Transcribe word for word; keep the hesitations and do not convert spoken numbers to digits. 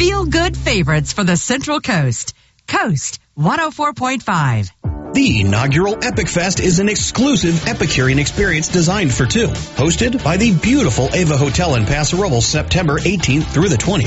feel-good favorites for the Central Coast. Coast one oh four point five. The inaugural Epic Fest is an exclusive Epicurean experience designed for two. Hosted by the beautiful Ava Hotel in Paso Robles, September eighteenth through the twentieth.